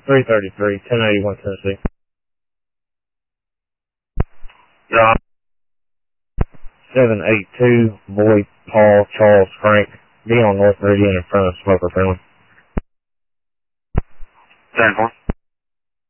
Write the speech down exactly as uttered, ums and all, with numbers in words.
three thirty-three, ten eighty-one Tennessee. Yeah. seven eight two, Boyd, Paul, Charles, Frank. Be on North Meridian in front of Smoker Friendly. ten four.